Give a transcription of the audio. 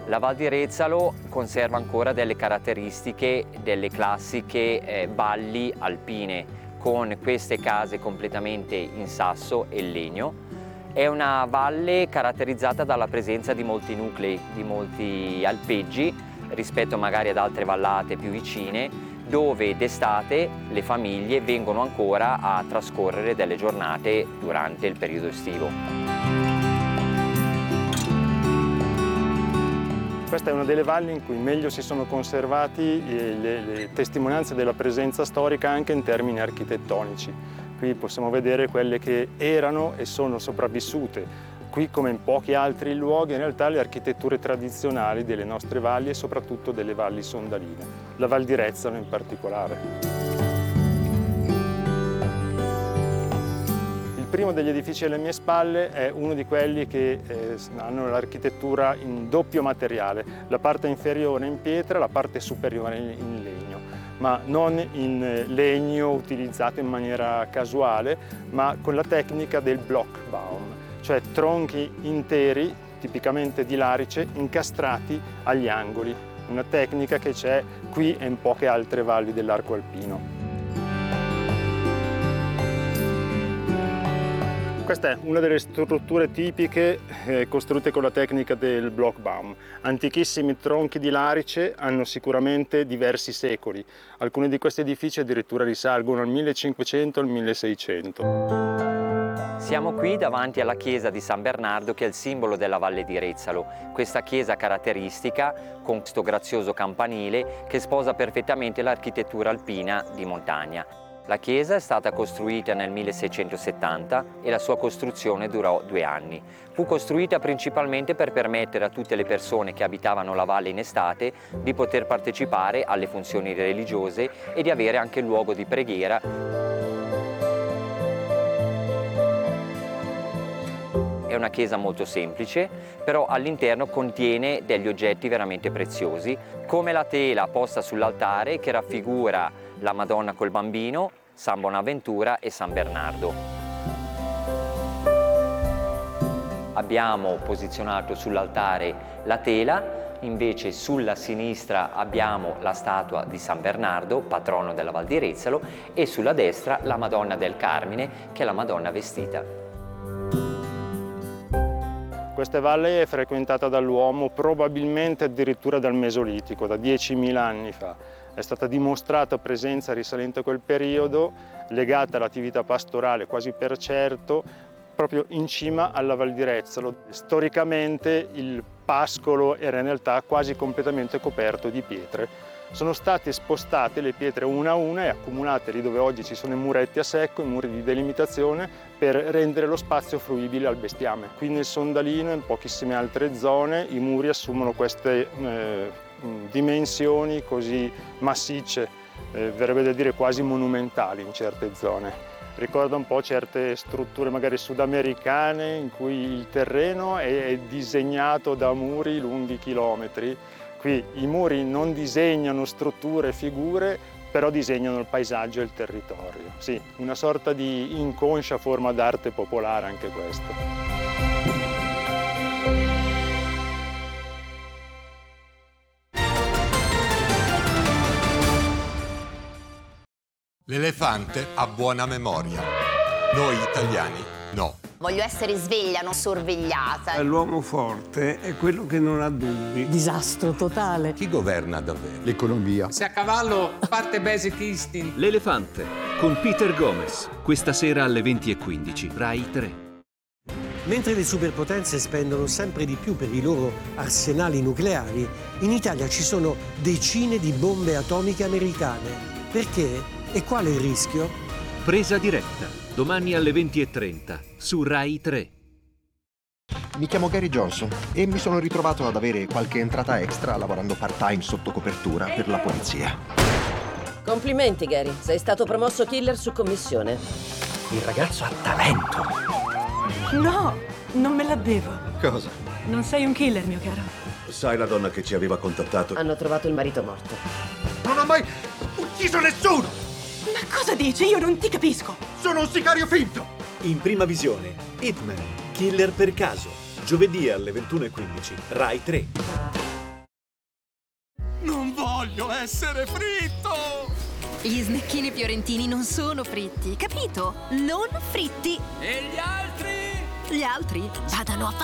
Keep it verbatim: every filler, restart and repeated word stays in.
La Val di Rezzalo conserva ancora delle caratteristiche delle classiche eh, valli alpine, con queste case completamente in sasso e legno. È una valle caratterizzata dalla presenza di molti nuclei, di molti alpeggi rispetto magari ad altre vallate più vicine, dove d'estate le famiglie vengono ancora a trascorrere delle giornate durante il periodo estivo. Questa è una delle valli in cui meglio si sono conservati le, le testimonianze della presenza storica anche in termini architettonici. Qui possiamo vedere quelle che erano e sono sopravvissute. Qui, come in pochi altri luoghi, in realtà le architetture tradizionali delle nostre valli e soprattutto delle valli sondaline, la Val di Rezzalo in particolare. Il primo degli edifici alle mie spalle è uno di quelli che eh, hanno l'architettura in doppio materiale, la parte inferiore in pietra, la parte superiore in legno, ma non in legno utilizzato in maniera casuale, ma con la tecnica del Blockbaum, cioè tronchi interi, tipicamente di larice, incastrati agli angoli, una tecnica che c'è qui e in poche altre valli dell'arco alpino. Questa è una delle strutture tipiche eh, costruite con la tecnica del Blockbaum. Antichissimi tronchi di larice hanno sicuramente diversi secoli. Alcuni di questi edifici addirittura risalgono al millecinquecento al milleseicento. Siamo qui davanti alla chiesa di San Bernardo, che è il simbolo della Valle di Rezzalo. Questa chiesa caratteristica con questo grazioso campanile che sposa perfettamente l'architettura alpina di montagna. La chiesa è stata costruita nel milleseicentosettanta e la sua costruzione durò due anni. Fu costruita principalmente per permettere a tutte le persone che abitavano la valle in estate di poter partecipare alle funzioni religiose e di avere anche luogo di preghiera. È una chiesa molto semplice, però all'interno contiene degli oggetti veramente preziosi, come la tela posta sull'altare che raffigura la Madonna col Bambino, San Bonaventura e San Bernardo. Abbiamo posizionato sull'altare la tela, invece sulla sinistra abbiamo la statua di San Bernardo, patrono della Val di Rezzalo, e sulla destra la Madonna del Carmine, che è la Madonna vestita. Questa valle è frequentata dall'uomo probabilmente addirittura dal Mesolitico, da diecimila anni fa. È stata dimostrata presenza risalente a quel periodo, legata all'attività pastorale quasi per certo, proprio in cima alla Val di Rezzalo. Storicamente il pascolo era in realtà quasi completamente coperto di pietre. Sono state spostate le pietre una a una e accumulate lì dove oggi ci sono i muretti a secco, i muri di delimitazione, per rendere lo spazio fruibile al bestiame. Qui nel Sondalino e in pochissime altre zone i muri assumono queste eh, dimensioni così massicce, eh, verrebbe da dire quasi monumentali in certe zone. Ricorda un po' certe strutture magari sudamericane in cui il terreno è disegnato da muri lunghi chilometri. Qui i muri non disegnano strutture e figure, però disegnano il paesaggio e il territorio. Sì, una sorta di inconscia forma d'arte popolare anche questa. L'elefante ha buona memoria. Noi italiani no. Voglio essere sveglia, non sorvegliata. L'uomo forte è quello che non ha dubbi. Disastro totale. Chi governa davvero? L'economia. Se a cavallo parte Basic Instinct. L'elefante con Peter Gomez. Questa sera alle venti e quindici, Rai tre. Mentre le superpotenze spendono sempre di più per i loro arsenali nucleari, in Italia ci sono decine di bombe atomiche americane. Perché? E qual è il rischio? Presa diretta, domani alle venti e trenta, su Rai tre. Mi chiamo Gary Johnson e mi sono ritrovato ad avere qualche entrata extra lavorando part-time sotto copertura per la polizia. Complimenti, Gary. Sei stato promosso killer su commissione. Il ragazzo ha talento. No, non me la bevo. Cosa? Non sei un killer, mio caro. Sai la donna che ci aveva contattato? Hanno trovato il marito morto. Non ho mai ucciso nessuno! Ma cosa dici? Io non ti capisco. Sono un sicario finto! In prima visione, Hitman, killer per caso. Giovedì alle ventuno e quindici, Rai tre. Non voglio essere fritto! Gli snecchini fiorentini non sono fritti, capito? Non fritti! E gli altri? Gli altri vadano a